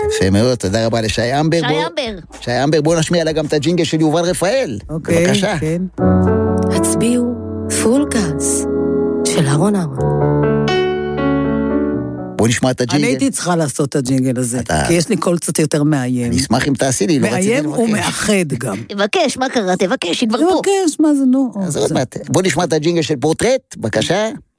יפה מאוד, תודה רבה לשי אמבר. שי אמבר, בוא נשמיע לה גם את הג'ינגל של יובל רפאל. אוקיי, בבקשה. כן. הצביעו פול גז של אהרון אהרון. בוא נשמע את הג'ינגל. אני הייתי צריכה לעשות את הג'ינגל הזה, כי יש לי קול קצת יותר מאיים. אני אשמח אם תעשי לי, לא רציתי לבקש. מאיים ומאחד גם. תבקש, מה קרה? תבקש, היא כבר פה. תבקש, מה זה, נו. אז עוד מעט. בוא נשמע את הג'ינגל של פורטרט, בבקשה.